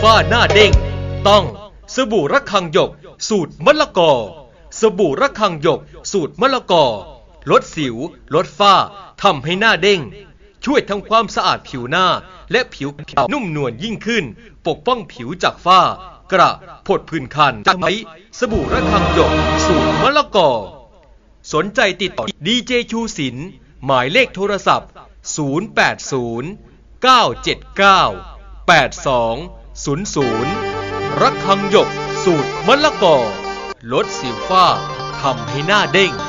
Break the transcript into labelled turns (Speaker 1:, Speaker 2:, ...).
Speaker 1: ฝ้าหน้าเด้งต้องสบู่ระฆังหยกสูตรมะละกอสบู่ระฆังหยกสูตรมะละกอลดสิวลดฝ้าทำให้หน้าเด้งช่วยทำความสะอาดผิวหน้าและผิวนุ่มนวลยิ่งขึ้นปกป้องผิวจากฝ้ากระผดผื่นคันจากไหมสบู่ระฆังหยกสูตรมะละกอสนใจติดต่อดีเจชูศิลป์หมายเลขโทรศัพท์080 979 8200ระฆังหยกสูตรมะละกอลดสิวฝ้าทำให้หน้าเด้ง